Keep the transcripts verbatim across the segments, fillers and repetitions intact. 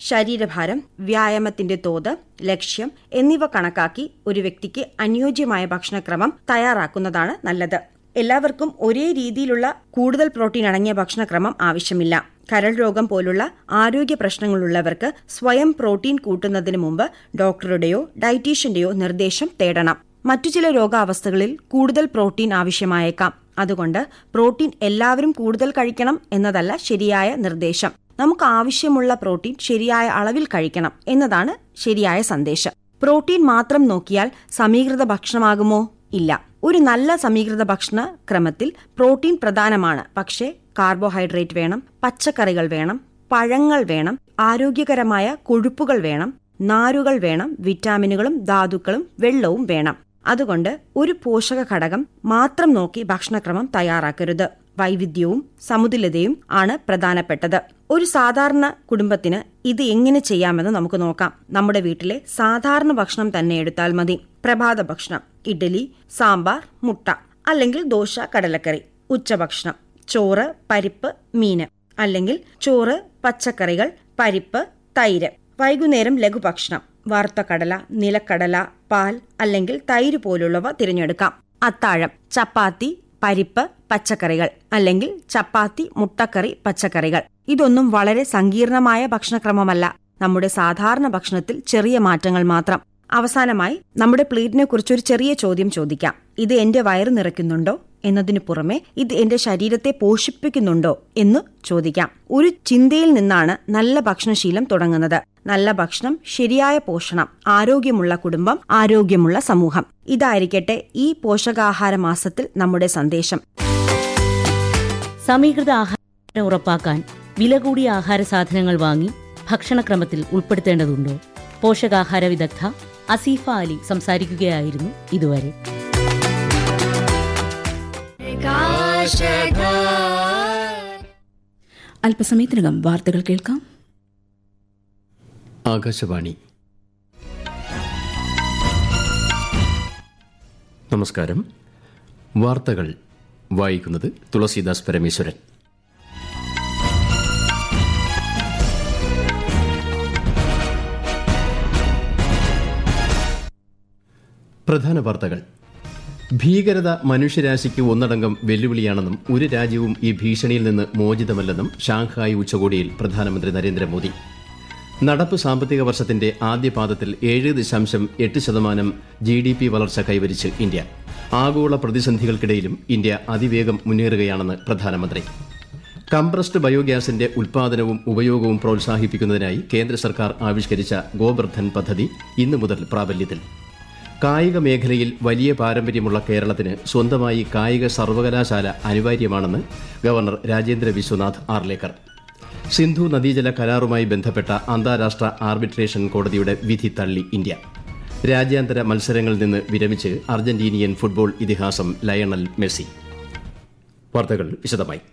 ശരീരഭാരം, വ്യായാമത്തിന്റെ തോത്, ലക്ഷ്യം എന്നിവ കണക്കാക്കി ഒരു വ്യക്തിക്ക് അനുയോജ്യമായ ഭക്ഷണക്രമം തയ്യാറാക്കുന്നതാണ് നല്ലത്. എല്ലാവർക്കും ഒരേ രീതിയിലുള്ള കൂടുതൽ പ്രോട്ടീൻ അടങ്ങിയ ഭക്ഷണക്രമം ആവശ്യമില്ല. കരൾ രോഗം പോലുള്ള ആരോഗ്യ പ്രശ്നങ്ങളുള്ളവർക്ക് സ്വയം പ്രോട്ടീൻ കൂട്ടുന്നതിന് മുമ്പ് ഡോക്ടറുടെയോ ഡയറ്റീഷ്യന്റെയോ നിർദ്ദേശം തേടണം. മറ്റു ചില രോഗാവസ്ഥകളിൽ കൂടുതൽ പ്രോട്ടീൻ ആവശ്യമായേക്കാം. അതുകൊണ്ട് പ്രോട്ടീൻ എല്ലാവരും കൂടുതൽ കഴിക്കണം എന്നതല്ല ശരിയായ നിർദ്ദേശം. നമുക്ക് ആവശ്യമുള്ള പ്രോട്ടീൻ ശരിയായ അളവിൽ കഴിക്കണം എന്നതാണ് ശരിയായ സന്ദേശം. പ്രോട്ടീൻ മാത്രം നോക്കിയാൽ സമീകൃത ഭക്ഷണമാകുമോ? ഇല്ല. ഒരു നല്ല സമീകൃത ഭക്ഷണ ക്രമത്തിൽ പ്രോട്ടീൻ പ്രധാനമാണ്. പക്ഷേ കാർബോഹൈഡ്രേറ്റ് വേണം, പച്ചക്കറികൾ വേണം, പഴങ്ങൾ വേണം, ആരോഗ്യകരമായ കൊഴുപ്പുകൾ വേണം, നാരുകൾ വേണം, വിറ്റാമിനുകളും ധാതുക്കളും വെള്ളവും വേണം. അതുകൊണ്ട് ഒരു പോഷക ഘടകം മാത്രം നോക്കി ഭക്ഷണക്രമം തയ്യാറാക്കരുത്. വൈവിധ്യവും സമതുലിതയും ആണ് പ്രധാനപ്പെട്ടത്. ഒരു സാധാരണ കുടുംബത്തിന് ഇത് എങ്ങനെ ചെയ്യാമെന്ന് നമുക്ക് നോക്കാം. നമ്മുടെ വീട്ടിലെ സാധാരണ ഭക്ഷണം തന്നെ എടുത്താൽ മതി. പ്രഭാത ഭക്ഷണം: ഇഡ്ഡലി, സാമ്പാർ, മുട്ട അല്ലെങ്കിൽ ദോശ, കടലക്കറി. ഉച്ചഭക്ഷണം: ചോറ്, പരിപ്പ്, മീന് അല്ലെങ്കിൽ ചോറ്, പച്ചക്കറികൾ, പരിപ്പ്, തൈര്. വൈകുന്നേരം ലഘുഭക്ഷണം: വറുത്ത കടല, നിലക്കടല, പാൽ അല്ലെങ്കിൽ തൈര് പോലുള്ളവ തിരഞ്ഞെടുക്കാം. അത്താഴം: ചപ്പാത്തി, പരിപ്പ്, പച്ചക്കറികൾ അല്ലെങ്കിൽ ചപ്പാത്തി, മുട്ടക്കറി, പച്ചക്കറികൾ. ഇതൊന്നും വളരെ സങ്കീർണമായ ഭക്ഷണക്രമമല്ല. നമ്മുടെ സാധാരണ ഭക്ഷണത്തിൽ ചെറിയ മാറ്റങ്ങൾ മാത്രം. അവസാനമായി നമ്മുടെ പ്ലേറ്റിനെ കുറിച്ചൊരു ചെറിയ ചോദ്യം ചോദിക്കാം. ഇത് എന്റെ വയറ് നിറയ്ക്കുന്നുണ്ടോ എന്നതിനു പുറമെ ഇത് എന്റെ ശരീരത്തെ പോഷിപ്പിക്കുന്നുണ്ടോ എന്ന് ചോദിക്കാം. ഒരു ചിന്തയിൽ നിന്നാണ് നല്ല ഭക്ഷണശീലം തുടങ്ങുന്നത്. നല്ല ഭക്ഷണം, ശരിയായ പോഷണം, ആരോഗ്യമുള്ള കുടുംബം, ആരോഗ്യമുള്ള സമൂഹം. ഇതായിരിക്കട്ടെ ഈ പോഷകാഹാര മാസത്തിൽ നമ്മുടെ സന്ദേശം. സമീകൃത ആഹാരം ഉറപ്പാക്കാൻ വില കൂടിയ ആഹാര സാധനങ്ങൾ വാങ്ങി ഭക്ഷണക്രമത്തിൽ ഉൾപ്പെടുത്തേണ്ടതുണ്ടോ? പോഷകാഹാര വിദഗ്ധ അസീഫ അലി സംസാരിക്കുകയായിരുന്നു ഇതുവരെ. അല്പസമയത്തിനകം വാർത്തകൾ കേൾക്കാം. ആകാശവാണി. നമസ്കാരം. വാർത്തകൾ വായിക്കുന്നത് തുളസീദാസ് പരമേശ്വരൻ. പ്രധാന വാർത്തകൾ. ഭീകരത മനുഷ്യരാശിക്ക് ഒന്നടങ്കം വെല്ലുവിളിയാണെന്നും ഒരു രാജ്യവും ഈ ഭീഷണിയിൽ നിന്ന് മോചിതമല്ലെന്നും ഷാങ്ഹായ് ഉച്ചകോടിയിൽ പ്രധാനമന്ത്രി നരേന്ദ്രമോദി. നടപ്പ് സാമ്പത്തിക വർഷത്തിന്റെ ആദ്യപാദത്തിൽ ഏഴ് ദശാംശം എട്ട് ശതമാനം ജി ഡി പി വളർച്ച കൈവരിച്ച് ഇന്ത്യ. ആഗോള പ്രതിസന്ധികൾക്കിടയിലും ഇന്ത്യ അതിവേഗം മുന്നേറുകയാണെന്ന് പ്രധാനമന്ത്രി. കംപ്രസ്ഡ് ബയോഗ്യാസിന്റെ ഉൽപാദനവും ഉപയോഗവും പ്രോത്സാഹിപ്പിക്കുന്നതിനായി കേന്ദ്ര സർക്കാർ ആവിഷ്കരിച്ച ഗോബർധൻ പദ്ധതി ഇന്നു മുതൽ പ്രാബല്യത്തിൽ. കായിക മേഖലയിൽ വലിയ പാരമ്പര്യമുള്ള കേരളത്തിന് സ്വന്തമായി കായിക സർവകലാശാല അനിവാര്യമാണെന്ന് ഗവർണർ രാജേന്ദ്ര വിശ്വനാഥ് ആർലേക്കർ. സിന്ധു നദീജല കരാറുമായി ബന്ധപ്പെട്ട അന്താരാഷ്ട്ര ആർബിട്രേഷൻ കോടതിയുടെ വിധി തള്ളി ഇന്ത്യ. രാജ്യാന്തര മത്സരങ്ങളിൽ നിന്ന് വിരമിച്ച് അർജന്റീനിയൻ ഫുട്ബോൾ ഇതിഹാസം ലയണൽ മെസ്സി. വാർത്തകൾ വിശദമായി.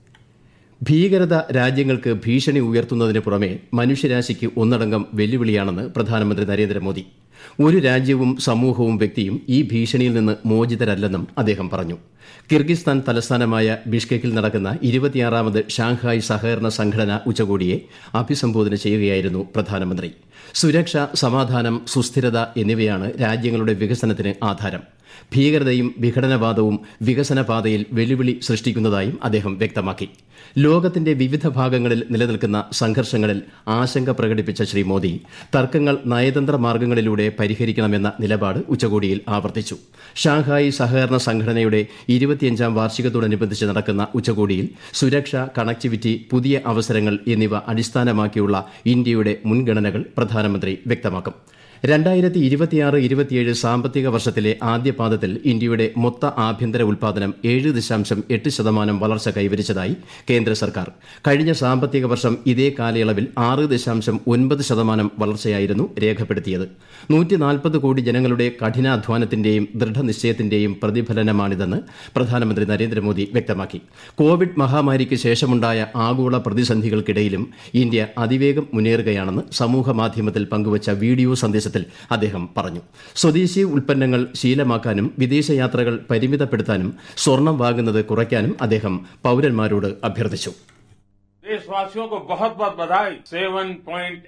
ഭീകരത രാജ്യങ്ങൾക്ക് ഭീഷണി ഉയർത്തുന്നതിന് പുറമെ മനുഷ്യരാശിക്ക് ഒന്നടങ്കം വെല്ലുവിളിയാണെന്ന് പ്രധാനമന്ത്രി നരേന്ദ്രമോദി. ഒരു രാജ്യവും സമൂഹവും വ്യക്തിയും ഈ ഭീഷണിയിൽ നിന്ന് മോചിതരല്ലെന്നും അദ്ദേഹം പറഞ്ഞു. കിർഗിസ്ഥാൻ തലസ്ഥാനമായ ബിഷ്കെക്കിൽ നടക്കുന്ന ഇരുപത്തിയാറാമത് ഷാങ്ഹായ് സഹകരണ സംഘടന ഉച്ചകോടിയെ അഭിസംബോധന ചെയ്യുകയായിരുന്നു പ്രധാനമന്ത്രി. സുരക്ഷ, സമാധാനം, സുസ്ഥിരത എന്നിവയാണ് രാജ്യങ്ങളുടെ വികസനത്തിന് ആധാരം. ഭീകരതയും വിഘടനവാദവും വികസന പാതയിൽ വെല്ലുവിളി സൃഷ്ടിക്കുന്നതായും അദ്ദേഹം വ്യക്തമാക്കി. ലോകത്തിന്റെ വിവിധ ഭാഗങ്ങളിൽ നിലനിൽക്കുന്ന സംഘർഷങ്ങളിൽ ആശങ്ക പ്രകടിപ്പിച്ച ശ്രീ മോദി തർക്കങ്ങൾ നയതന്ത്ര മാർഗങ്ങളിലൂടെ പരിഹരിക്കണമെന്ന നിലപാട് ഉച്ചകോടിയിൽ ആവർത്തിച്ചു. ഷാങ്ഹായ് സഹകരണ സംഘടനയുടെ ഇരുപത്തിയഞ്ചാം വാർഷികത്തോടനുബന്ധിച്ച് നടക്കുന്ന ഉച്ചകോടിയിൽ സുരക്ഷ, കണക്ടിവിറ്റി, പുതിയ അവസരങ്ങൾ എന്നിവ അടിസ്ഥാനമാക്കിയുള്ള ഇന്ത്യയുടെ മുൻഗണനകൾ പ്രധാനമന്ത്രി വ്യക്തമാക്കും. രണ്ടായിരത്തി ഇരുപത്തിയാറ് ഇരുപത്തിയേഴ് സാമ്പത്തിക വർഷത്തിലെ ആദ്യപാദത്തിൽ ഇന്ത്യയുടെ മൊത്ത ആഭ്യന്തര ഉൽപാദനം ഏഴ് ദശാംശം എട്ട് ശതമാനം വളർച്ച കൈവരിച്ചതായി കേന്ദ്ര സർക്കാർ. കഴിഞ്ഞ സാമ്പത്തിക വർഷം ഇതേ കാലയളവിൽ ആറ് ദശാംശം ഒൻപത് ശതമാനം വളർച്ചയായിരുന്നു രേഖപ്പെടുത്തിയത്. നൂറ്റി നാൽപ്പത് കോടി ജനങ്ങളുടെ കഠിനാധ്വാനത്തിന്റെയും ദൃഢനിശ്ചയത്തിന്റെയും പ്രതിഫലനമാണിതെന്ന് പ്രധാനമന്ത്രി നരേന്ദ്രമോദി വ്യക്തമാക്കി. കോവിഡ് മഹാമാരിക്ക് ശേഷമുണ്ടായ ആഗോള പ്രതിസന്ധികൾക്കിടയിലും ഇന്ത്യ അതിവേഗം മുന്നേറുകയാണെന്ന് സമൂഹമാധ്യമത്തിൽ പങ്കുവച്ച വീഡിയോ സന്ദേശത്തിൽ അദ്ദേഹം പറഞ്ഞു. സ്വദേശി ഉൽപ്പന്നങ്ങൾ ശീലമാക്കാനും വിദേശയാത്രകൾ പരിമിതപ്പെടുത്താനും സ്വർണം വാങ്ങുന്നത് കുറയ്ക്കാനും അദ്ദേഹം പൌരന്മാരോട് അഭ്യർത്ഥിച്ചു. देशवासियों को बहुत बहुत बधाई. सात पॉइंट